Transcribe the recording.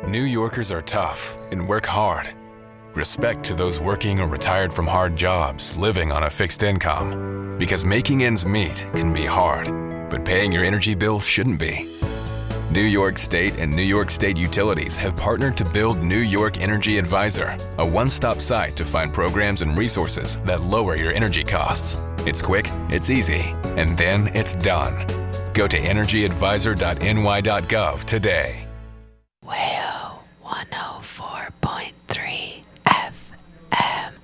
New Yorkers are tough and work hard. Respect to those working or retired from hard jobs, living on a fixed income. Because making ends meet can be hard, but paying your energy bill shouldn't be. New York State and New York State Utilities have partnered to build New York Energy Advisor, a one-stop site to find programs and resources that lower your energy costs. It's quick, it's easy, and then it's done. Go to energyadvisor.ny.gov today.